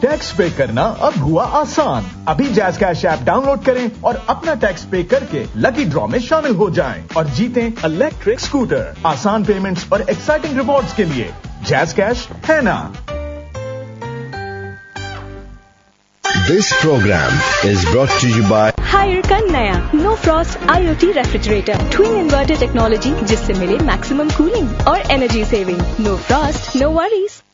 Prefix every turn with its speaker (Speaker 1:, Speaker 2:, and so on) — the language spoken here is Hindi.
Speaker 1: टैक्स पे करना अब हुआ आसान। अभी जैज़ कैश ऐप डाउनलोड करें और अपना टैक्स पे करके लकी ड्रॉ में शामिल हो जाएं और जीतें इलेक्ट्रिक स्कूटर। आसान पेमेंट्स और एक्साइटिंग रिवॉर्ड्स के लिए जैज़ कैश है ना।
Speaker 2: This program is brought to you by
Speaker 3: higher का नया no Frost IoT refrigerator twin inverter technology, जिससे मिले मैक्सिमम कूलिंग और energy saving. No Frost no worries.